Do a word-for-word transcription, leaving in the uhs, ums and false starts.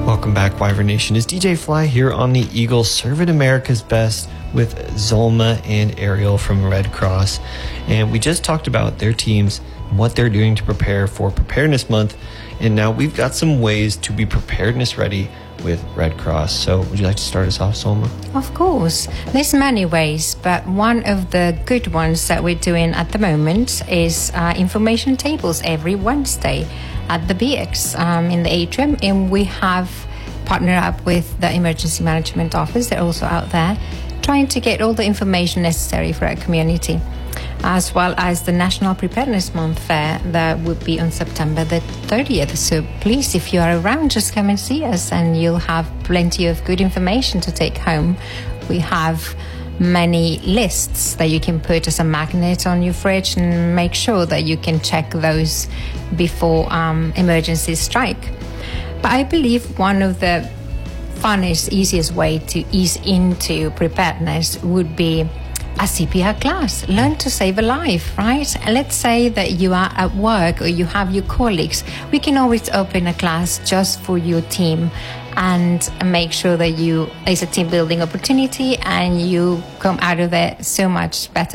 Welcome back, Wyvern Nation. It's D J Fly here on the Eagle, serving America's best with Zulma and Ariel from Red Cross. And we just talked about their teams and what they're doing to prepare for Preparedness Month. And now we've got some ways to be preparedness ready with Red Cross. So would you like to start us off, Zulma? Of course. There's many ways, but one of the good ones that we're doing at the moment is uh, information tables every Wednesday at the B X um, in the atrium, and we have partnered up with the Emergency Management Office. They're also out there trying to get all the information necessary for our community, as well as the National Preparedness Month Fair that would be on September the thirtieth. So please, if you are around, just come and see us and you'll have plenty of good information to take home. We have many lists that you can put as a magnet on your fridge and make sure that you can check those before um, emergencies strike. But I believe one of the funnest, easiest way to ease into preparedness would be a C P R class. Learn to save a life, right? And let's say that you are at work or you have your colleagues. We can always open a class just for your team and make sure that you it's a team building opportunity and you come out of it so much better